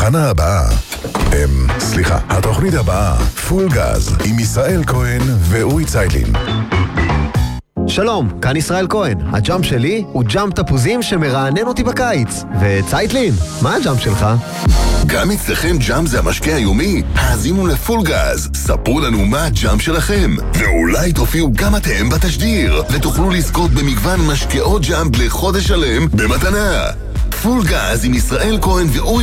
התחנה הבאה, סליחה, התוכנית הבאה, פול גז, עם ישראל כהן ואורי צייטלין. שלום, כאן ישראל כהן. הג'אמפ שלי הוא ג'אמפ תפוזים שמרענן אותי בקיץ. וצייטלין, מה הג'אמפ שלך? גם אצלכם ג'אמפ זה המשקה היומי? האזינו לפול גז, ספרו לנו מה הג'אמפ שלכם, ואולי תופיעו גם אתם בתשדיר, ותוכלו לזכות במגוון משקאות ג'אמפ לחודש שלם במתנה. פול גז עם ישראל כהן ואורי